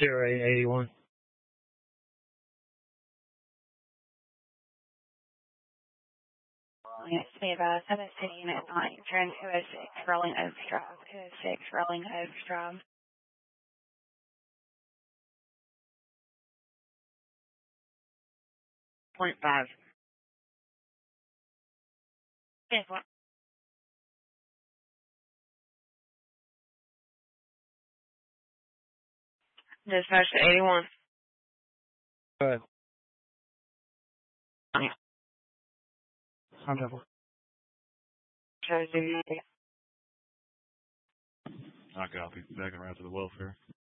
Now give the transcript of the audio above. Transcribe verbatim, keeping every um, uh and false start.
zero eight eighty-one. Save uh, seven City Unit nine, turn two oh six, rolling Oaks Drive, two oh six, rolling Oaks Drive. Point five. Yes, what? Dispatch to eighty-one. Go ahead. I'm double. I copy. Back and route to the welfare.